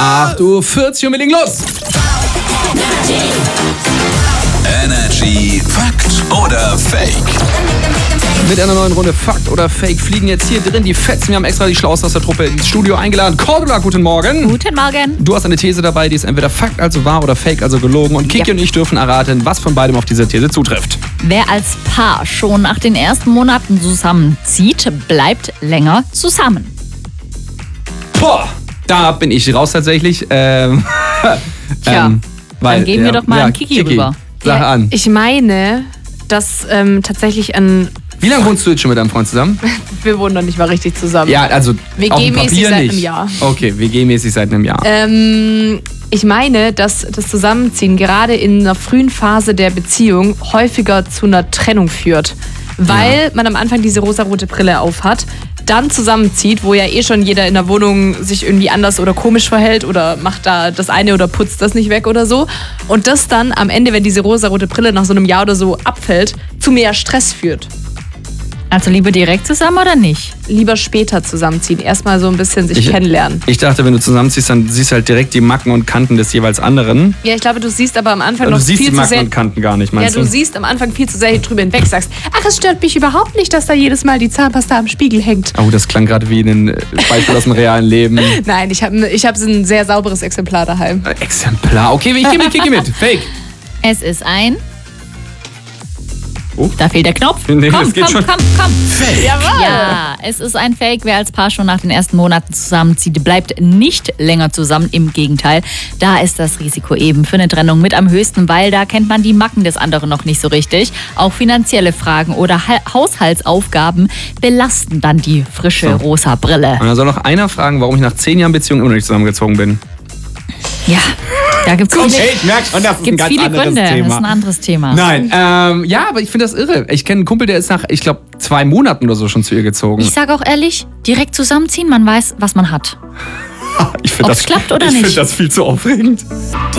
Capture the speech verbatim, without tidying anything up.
acht Uhr vierzig und wir legen los. Energy Fakt oder Fake? Mit einer neuen Runde Fakt oder Fake fliegen jetzt hier drin die Fetzen. Wir haben extra die Schlauste aus der Truppe ins Studio eingeladen. Cordula, guten Morgen. Guten Morgen. Du hast eine These dabei, die ist entweder Fakt, also wahr, oder Fake, also gelogen. Und Kiki Ja. und ich dürfen erraten, was von beidem auf diese These zutrifft. Wer als Paar schon nach den ersten Monaten zusammenzieht, bleibt länger zusammen. Boah, da bin ich raus tatsächlich. Ähm, Tja, ähm, weil, dann geben wir ja, doch mal ja, an Kiki rüber. Sag Ja, an. Ich meine, dass ähm, tatsächlich ein... Wie lange wohnst du jetzt schon mit deinem Freund zusammen? Wir wohnen noch nicht mal richtig zusammen. Ja, also auf dem W G-mäßig Papier seit nicht. einem Jahr. Okay, W G-mäßig seit einem Jahr. Ähm, ich meine, dass das Zusammenziehen gerade in einer frühen Phase der Beziehung häufiger zu einer Trennung führt. Weil man am Anfang diese rosarote Brille aufhat, dann zusammenzieht, wo ja eh schon jeder in der Wohnung sich irgendwie anders oder komisch verhält oder macht da das eine oder putzt das nicht weg oder so. Und das dann am Ende, wenn diese rosarote Brille nach so einem Jahr oder so abfällt, zu mehr Stress führt. Also lieber direkt zusammen oder nicht? Lieber später zusammenziehen. Erstmal so ein bisschen sich Ich- kennenlernen. Ich dachte, wenn du zusammenziehst, dann siehst du halt direkt die Macken und Kanten des jeweils anderen. Ja, ich glaube, du siehst aber am Anfang Du noch siehst viel die zu Macken sehr... und Kanten gar nicht, Ja, meinst du du? siehst am Anfang viel zu sehr drüber hinweg, sagst, ach, es stört mich überhaupt nicht, dass da jedes Mal die Zahnpasta am Spiegel hängt. Oh, das klang gerade wie ein äh, Beispiel aus dem realen Leben. Nein, ich habe ich hab ein sehr sauberes Exemplar daheim. Äh, Exemplar. Okay, ich gehe mit, Kiki mit. Fake. Es ist ein... Oh. Da fehlt der Knopf. Nee, komm, das geht komm, schon. komm, komm. Fake. Ja, es ist ein Fake. Wer als Paar schon nach den ersten Monaten zusammenzieht, bleibt nicht länger zusammen. Im Gegenteil, da ist das Risiko eben für eine Trennung mit am höchsten, weil da kennt man die Macken des anderen noch nicht so richtig. Auch finanzielle Fragen oder ha- Haushaltsaufgaben belasten dann die frische So. rosa Brille. Und dann soll noch einer fragen, warum ich nach zehn Jahren Beziehung immer noch nicht zusammengezogen bin. Ja, da gibt es ich merke schon, das Gibt's viele Gründe. Das ist ein anderes Thema. Nein, ähm, ja, aber ich finde das irre. Ich kenne einen Kumpel, der ist nach, ich glaube, zwei Monaten oder so schon zu ihr gezogen. Ich sage auch ehrlich, direkt zusammenziehen, man weiß, was man hat. Ich find Ob's das, klappt oder ich nicht. Ich finde das viel zu aufregend.